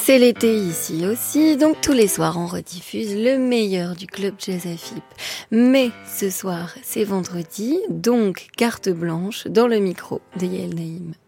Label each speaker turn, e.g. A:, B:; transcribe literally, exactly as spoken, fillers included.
A: C'est l'été ici aussi, donc tous les soirs on rediffuse le meilleur du club Jazz A F I P. Mais ce soir c'est vendredi, donc carte blanche dans le micro de Yael Naïm.